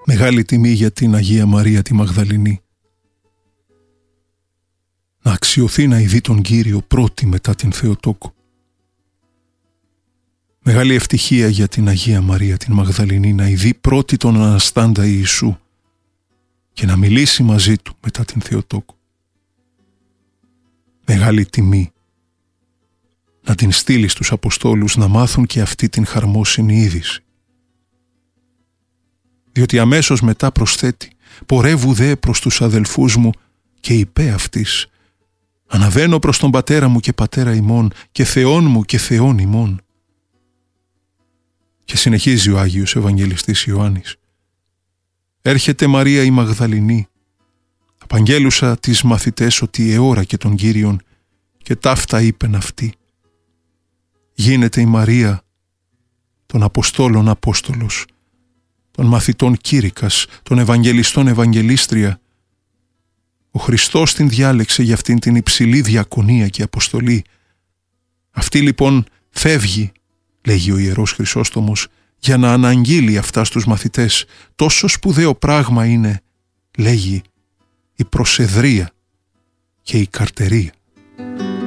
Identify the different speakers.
Speaker 1: Μεγάλη τιμή για την Αγία Μαρία τη Μαγδαληνή. Να αξιωθεί να ειδεί τον Κύριο πρώτη μετά την Θεοτόκο. Μεγάλη ευτυχία για την Αγία Μαρία την Μαγδαληνή να ειδεί πρώτη τον Αναστάντα Ιησού και να μιλήσει μαζί του μετά την Θεοτόκο. Μεγάλη τιμή να την στείλει στους Αποστόλους να μάθουν και αυτή την χαρμόσυνη είδηση. Διότι αμέσως μετά προσθέτει «Πορεύου δε προς τους αδελφούς μου και είπε αυτής, αναβαίνω προς τον πατέρα μου και πατέρα ημών και Θεόν μου και Θεόν ημών». Και συνεχίζει ο Άγιος Ευαγγελιστής Ιωάννης «Έρχεται Μαρία η Μαγδαληνή, απαγγέλουσα τις μαθητές ότι εώρακε τον Κύριον και ταύτα είπεν αυτή. Γίνεται η Μαρία των Αποστόλων Απόστολος, των μαθητών Κήρυκας, των Ευαγγελιστών Ευαγγελίστρια. Ο Χριστός την διάλεξε για αυτήν την υψηλή διακονία και αποστολή. Αυτή λοιπόν φεύγει, λέγει ο Ιερός Χρυσόστομος, για να αναγγείλει αυτά στους μαθητές. Τόσο σπουδαίο πράγμα είναι, λέγει, η προσεδρία και η καρτερία.